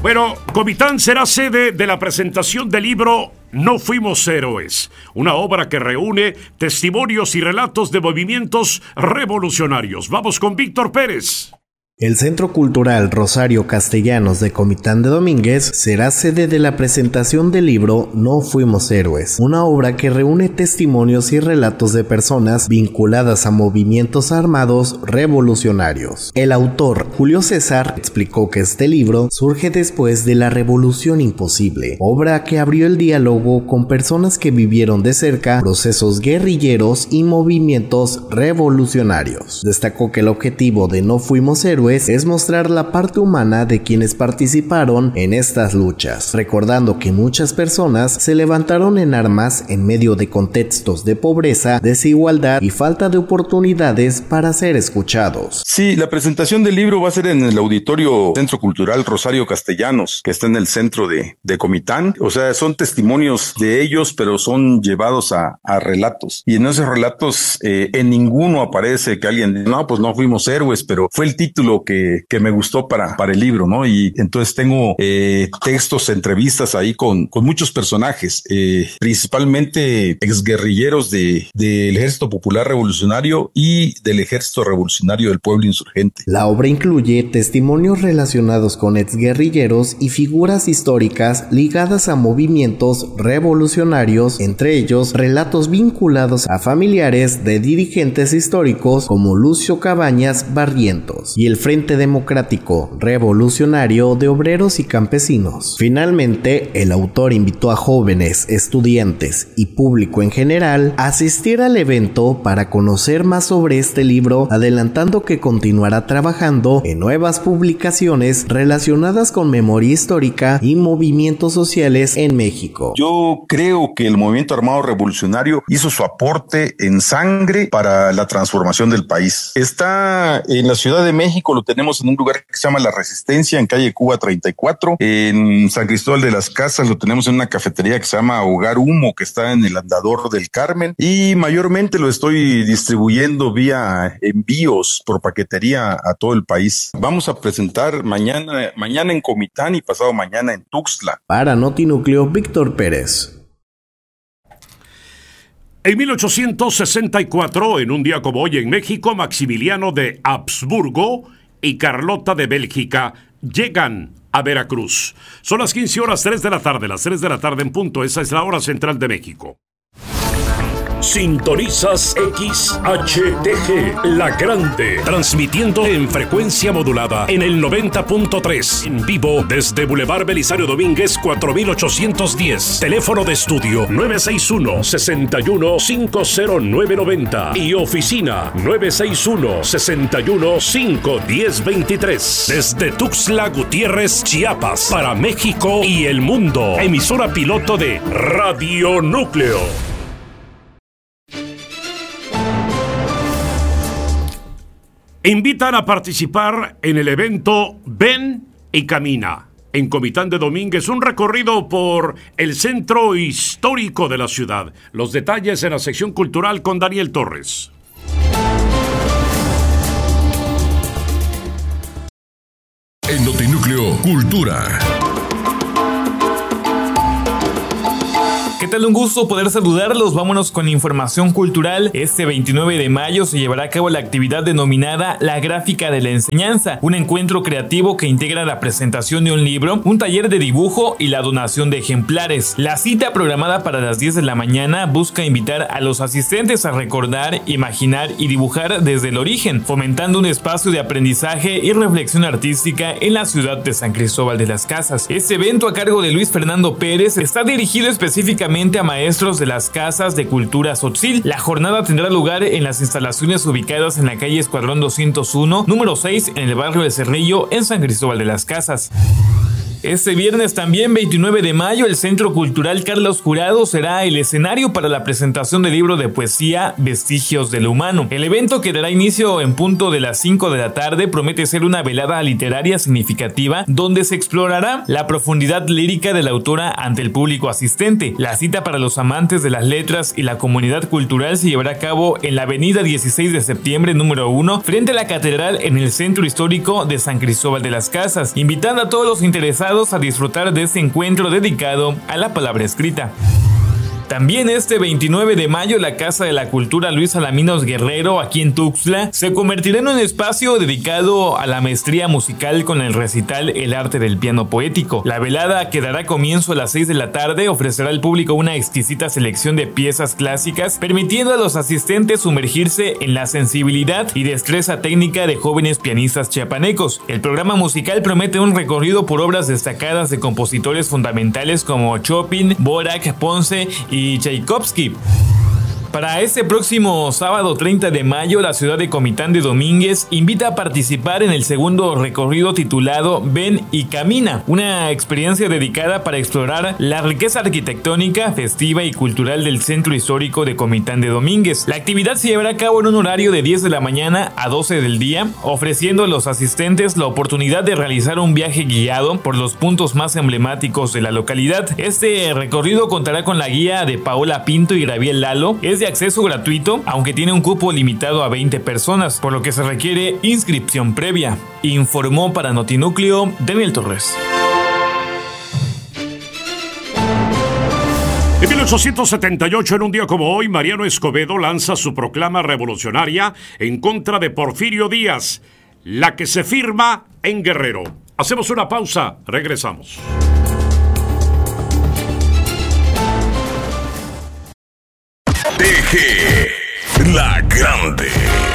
Bueno, Comitán será sede de la presentación del libro No Fuimos Héroes, una obra que reúne testimonios y relatos de movimientos revolucionarios. Vamos con Víctor Pérez. El Centro Cultural Rosario Castellanos de Comitán de Domínguez será sede de la presentación del libro No Fuimos Héroes, una obra que reúne testimonios y relatos de personas vinculadas a movimientos armados revolucionarios. El autor, Julio César, explicó que este libro surge después de la Revolución Imposible, obra que abrió el diálogo con personas que vivieron de cerca procesos guerrilleros y movimientos revolucionarios. Destacó que el objetivo de No Fuimos Héroes es mostrar la parte humana de quienes participaron en estas luchas, recordando que muchas personas se levantaron en armas en medio de contextos de pobreza, desigualdad y falta de oportunidades para ser escuchados. Sí, la presentación del libro va a ser en el Auditorio Centro Cultural Rosario Castellanos, que está en el centro de Comitán. O sea, son testimonios de ellos, pero son llevados a relatos. Y en esos relatos, en ninguno aparece que alguien dice, no, pues no fuimos héroes, pero fue el título que me gustó para el libro, ¿no? Y entonces tengo textos, entrevistas ahí con muchos personajes, principalmente exguerrilleros del Ejército Popular Revolucionario y del Ejército Revolucionario del Pueblo Insurgente. La obra incluye testimonios relacionados con exguerrilleros y figuras históricas ligadas a movimientos revolucionarios, entre ellos relatos vinculados a familiares de dirigentes históricos como Lucio Cabañas Barrientos y el Frente Democrático Revolucionario de Obreros y Campesinos. Finalmente, el autor invitó a jóvenes, estudiantes y público en general a asistir al evento para conocer más sobre este libro, adelantando que continuará trabajando en nuevas publicaciones relacionadas con memoria histórica y movimientos sociales en México. Yo creo que el movimiento armado revolucionario hizo su aporte en sangre para la transformación del país. Está en la Ciudad de México, lo tenemos en un lugar que se llama La Resistencia, en calle Cuba 34. En San Cristóbal de las Casas lo tenemos en una cafetería que se llama Hogar Humo, que está en el Andador del Carmen. Y mayormente lo estoy distribuyendo vía envíos por paquetería a todo el país. Vamos a presentar mañana en Comitán y pasado mañana en Tuxtla. Para Notinúcleo, Víctor Pérez. En 1864, en un día como hoy en México, Maximiliano de Habsburgo y Carlota de Bélgica llegan a Veracruz. Son las 15:03 de la tarde, las 3 de la tarde en punto. Esa es la hora central de México. Sintonizas XHTG, La Grande, transmitiendo en frecuencia modulada en el 90.3, en vivo desde Boulevard Belisario Domínguez 4810, teléfono de estudio 961-61-50990 y oficina 961-61-51023, desde Tuxtla Gutiérrez, Chiapas, para México y el mundo, emisora piloto de Radio Núcleo. Invitan a participar en el evento Ven y Camina en Comitán de Domínguez, un recorrido por el centro histórico de la ciudad. Los detalles en la sección cultural con Daniel Torres. En Notinúcleo Cultura. ¿Qué tal? Un gusto poder saludarlos. Vámonos con información cultural. Este 29 de mayo se llevará a cabo la actividad denominada La Gráfica de la Enseñanza, un encuentro creativo que integra la presentación de un libro, un taller de dibujo y la donación de ejemplares. La cita, programada para las 10 de la mañana, busca invitar a los asistentes a recordar, imaginar y dibujar desde el origen, fomentando un espacio de aprendizaje y reflexión artística en la ciudad de San Cristóbal de las Casas. Este evento, a cargo de Luis Fernando Pérez, está dirigido específicamente a maestros de las casas de cultura Tzotzil. La jornada tendrá lugar en las instalaciones ubicadas en la calle Escuadrón 201, número 6, en el barrio de Cerrillo, en San Cristóbal de las Casas. Este viernes también, 29 de mayo, el Centro Cultural Carlos Jurado será el escenario para la presentación del libro de poesía Vestigios de lo Humano. El evento, que dará inicio en punto de las 5 de la tarde, promete ser una velada literaria significativa donde se explorará la profundidad lírica de la autora ante el público asistente. La cita para los amantes de las letras y la comunidad cultural se llevará a cabo en la avenida 16 de septiembre, número 1, frente a la catedral, en el centro histórico de San Cristóbal de las Casas, invitando a todos los interesados invitados a disfrutar de este encuentro dedicado a la palabra escrita. También este 29 de mayo la Casa de la Cultura Luis Alaminos Guerrero aquí en Tuxtla se convertirá en un espacio dedicado a la maestría musical con el recital El Arte del Piano Poético. La velada, que dará comienzo a las 6 de la tarde, ofrecerá al público una exquisita selección de piezas clásicas, permitiendo a los asistentes sumergirse en la sensibilidad y destreza técnica de jóvenes pianistas chiapanecos. El programa musical promete un recorrido por obras destacadas de compositores fundamentales como Chopin, Dvorak, Ponce y Tchaikovsky. Para este próximo sábado 30 de mayo, la ciudad de Comitán de Domínguez invita a participar en el segundo recorrido titulado Ven y Camina, una experiencia dedicada para explorar la riqueza arquitectónica, festiva y cultural del centro histórico de Comitán de Domínguez. La actividad se llevará a cabo en un horario de 10 de la mañana a 12 del día, ofreciendo a los asistentes la oportunidad de realizar un viaje guiado por los puntos más emblemáticos de la localidad. Este recorrido contará con la guía de Paola Pinto y Gabriel Lalo. Es de acceso gratuito, aunque tiene un cupo limitado a 20 personas, por lo que se requiere inscripción previa. Informó para Notinúcleo Daniel Torres. En 1878, en un día como hoy, Mariano Escobedo lanza su proclama revolucionaria en contra de Porfirio Díaz, la que se firma en Guerrero. Hacemos una pausa, regresamos. TG, la grande.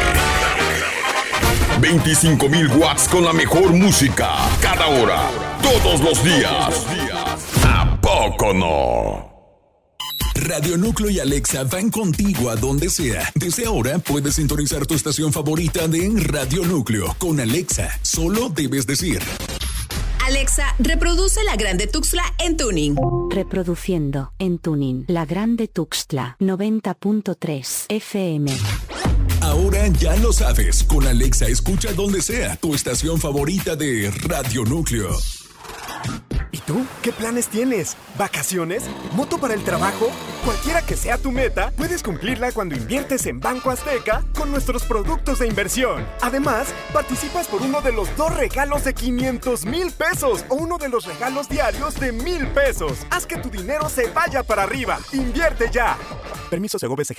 25,000 watts con la mejor música, cada hora, todos los días. ¿A poco no? Radio Núcleo y Alexa van contigo a donde sea. Desde ahora puedes sintonizar tu estación favorita de Radio Núcleo con Alexa. Solo debes decir: Alexa, reproduce La Grande Tuxtla en tuning. Reproduciendo en tuning La Grande Tuxtla 90.3 FM. Ahora ya lo sabes. Con Alexa escucha donde sea tu estación favorita de Radio Núcleo. ¿Y tú? ¿Qué planes tienes? ¿Vacaciones? ¿Moto para el trabajo? Cualquiera que sea tu meta, puedes cumplirla cuando inviertes en Banco Azteca con nuestros productos de inversión. Además, participas por uno de los 2 regalos de 500,000 pesos o uno de los regalos diarios de 1,000 pesos. Haz que tu dinero se vaya para arriba. ¡Invierte ya! Permiso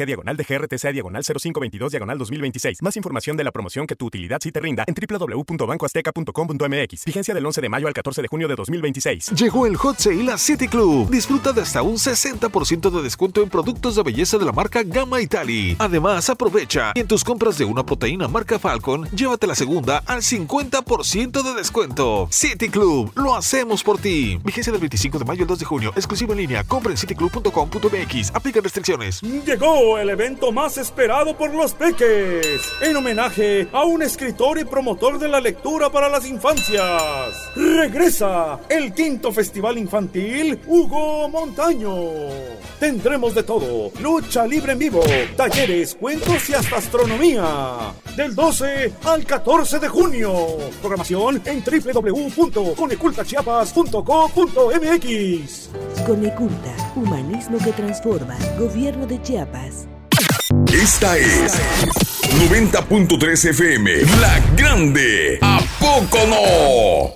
Segov-BCG/DGRTCA/0522/2026. Más información de la promoción que tu utilidad sí te rinda en www.bancoazteca.com.mx. Vigencia del 11 de mayo al 14 de junio de 2026. Llegó el Hot Sale a City Club. Disfruta de hasta un 60% de descuento en productos de belleza de la marca Gamma Italy. Además, aprovecha y en tus compras de una proteína marca Falcon, llévate la segunda al 50% de descuento. City Club, lo hacemos por ti. Vigencia del 25 de mayo al 2 de junio. Exclusivo en línea. Compra en cityclub.com.mx. Aplica restricciones. Llegó el evento más esperado por los peques, en homenaje a un escritor y promotor de la lectura para las infancias. Regresa el 5º Festival Infantil Hugo Montaño. Tendremos de todo: lucha libre en vivo, talleres, cuentos y hasta astronomía. Del 12 al 14 de junio. Programación en www.conecultachiapas.co.mx. Coneculta, humanismo que transforma. Gobierno de Chiapas. Esta es 90.3 FM, La Grande. ¿A poco no?